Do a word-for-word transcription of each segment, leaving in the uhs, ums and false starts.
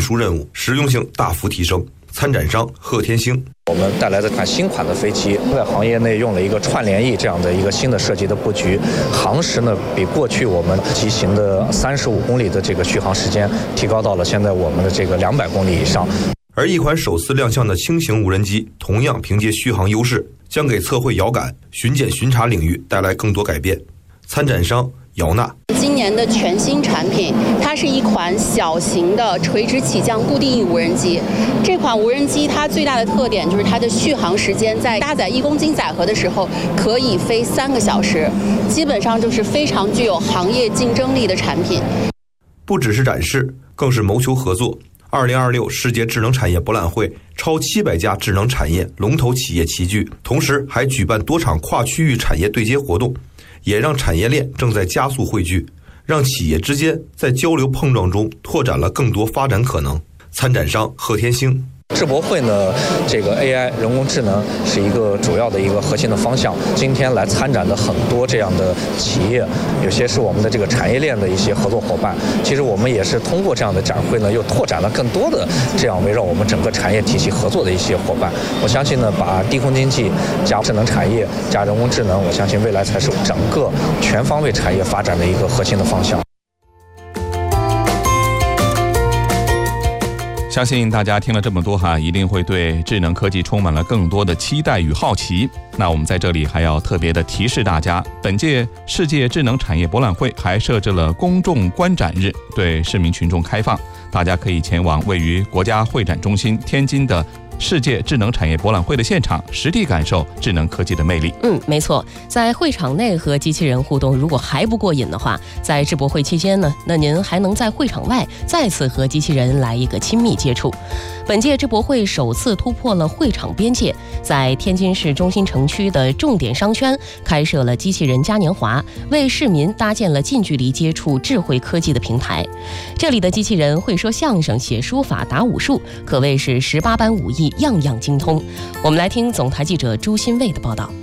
殊任务，实用性大幅提升。参展商贺天星， 我们带来这款新款的飞机，在行业内用了一个串联翼这样的一个新的设计的布局，航时呢比过去我们机型的三十五公里的这个续航时间提高到了现在我们的这个两百公里以上。 而一款首次亮相的轻型无人机，同样凭借续航优势，将给测绘遥感、巡检巡查领域带来更多改变。参展商姚娜， 今年的全新产品，它是一款小型的垂直起降固定翼无人机。这款无人机它最大的特点就是它的续航时间，在搭载一公斤载荷的时候可以飞三个小时，基本上就是非常具有行业竞争力的产品。 不只是展示，更是谋求合作。二零二六世界智能产业博览会，超七百家智能产业龙头企业齐聚，同时还举办多场跨区域产业对接活动，也让产业链正在加速汇聚，让企业之间在交流碰撞中拓展了更多发展可能。参展商贺天星， 智博会呢，这个 A I 人工智能是一个主要的一个核心的方向。今天来参展的很多这样的企业，有些是我们的这个产业链的一些合作伙伴。其实我们也是通过这样的展会呢，又拓展了更多的这样围绕我们整个产业体系合作的一些伙伴。我相信呢，把低空经济加智能产业加人工智能，我相信未来才是整个全方位产业发展的一个核心的方向。 相信大家听了这么多哈，一定会对智能科技充满了更多的期待与好奇。那我们在这里还要特别的提示大家，本届世界智能产业博览会还设置了公众观展日，对市民群众开放，大家可以前往位于国家会展中心天津的世界智能产业博览会的现场，实地感受智能科技的魅力。 嗯，没错，在会场内和机器人互动，如果还不过瘾的话，在智博会期间呢，那您还能在会场外再次和机器人来一个亲密接触。本届智博会首次突破了会场边界，在天津市中心城区的重点商圈开设了机器人嘉年华，为市民搭建了近距离接触智慧科技的平台。这里的机器人会说相声、写书法、打武术，可谓是十八般武艺样样精通。我们来听总台记者朱新卫的报道。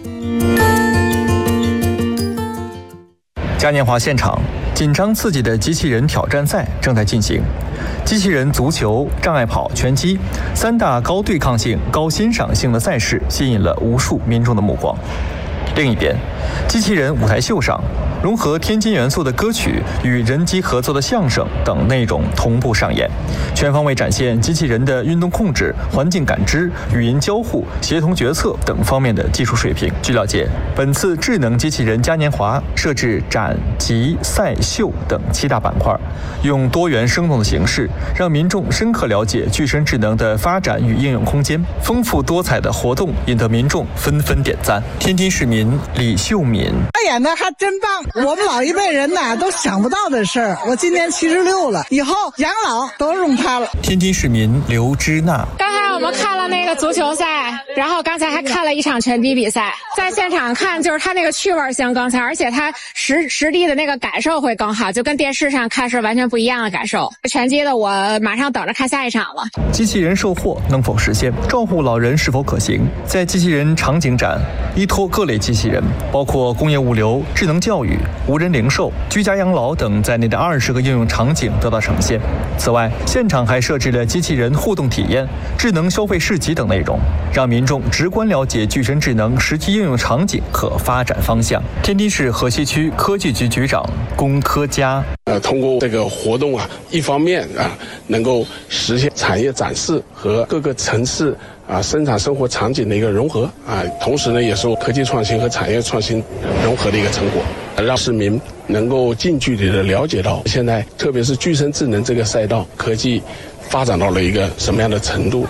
嘉年华现场，紧张刺激的机器人挑战赛正在进行。机器人足球、障碍跑、拳击三大高对抗性、高欣赏性的赛事吸引了无数民众的目光。另一边，机器人舞台秀上，融合天津元素的歌曲与人机合作的相声等内容同步上演，全方位展现机器人的运动控制、环境感知、语音交互、协同决策等方面的技术水平。据了解，本次智能机器人嘉年华设置展、集、赛、秀等七大板块，用多元生动的形式，让民众深刻了解具身智能的发展与应用空间。丰富多彩的活动引得民众纷纷点赞。天津市民李秀敏， 他演的还真棒，我们老一辈人呐都想不到的事儿。我今年七十六了，以后养老都用它了。 天津市民刘芝娜， 刚才我们看了那个足球赛，然后刚才还看了一场拳击比赛，在现场看就是它那个趣味性更强，而且它实实地的那个感受会更好，就跟电视上看是完全不一样的感受。拳击的我马上等着看下一场了。 机器人售货能否实现？照顾老人是否可行？在机器人场景展，依托各类机器人，包括工业物流、智能教育、无人零售、居家养老等在内的二十个应用场景得到呈现。此外，现场还设置了机器人互动体验、智能消费市集等内容，让民众直观了解具身智能实际应用场景和发展方向。天津市河西区科技局局长龚科佳， 呃，通过这个活动啊，一方面啊，能够实现产业展示和各个城市啊生产生活场景的一个融合啊，同时呢，也是科技创新和产业创新融合的一个成果，让市民能够近距离的了解到现在特别是具身智能这个赛道，科技发展到了一个什么样的程度。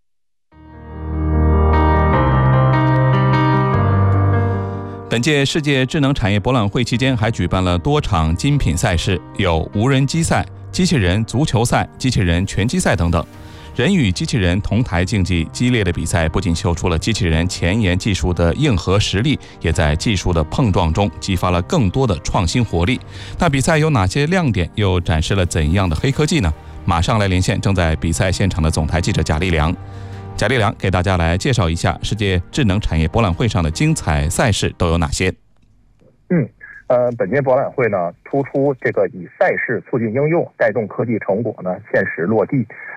本届世界智能产业博览会期间还举办了多场精品赛事，有无人机赛、机器人足球赛、机器人拳击赛等等。人与机器人同台竞技，激烈的比赛不仅秀出了机器人前沿技术的硬核实力，也在技术的碰撞中激发了更多的创新活力。那比赛有哪些亮点，又展示了怎样的黑科技呢？马上来连线正在比赛现场的总台记者贾立良。贾立良给大家来介绍一下世界智能产业博览会上的精彩赛事都有哪些。 嗯，呃，本届博览会呢，突出这个以赛事促进应用，带动科技成果呢现实落地。